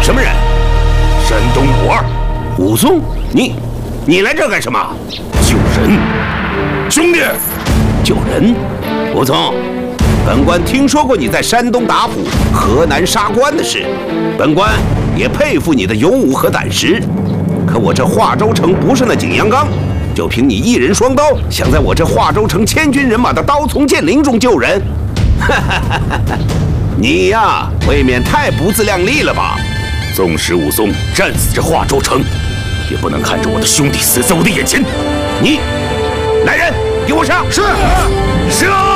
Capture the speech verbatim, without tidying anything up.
什么人？山东武二，武松，你，你来这干什么？救人，兄弟，救人。武松，本官听说过你在山东打虎、河南杀官的事，本官也佩服你的勇武和胆识。可我这华州城不是那景阳冈，就凭你一人双刀，想在我这华州城千军人马的刀丛剑林中救人？哈哈哈哈哈！你呀，未免太不自量力了吧！纵使武松战死这华州城，也不能看着我的兄弟死在我的眼前。你，来人，给我上！是，上！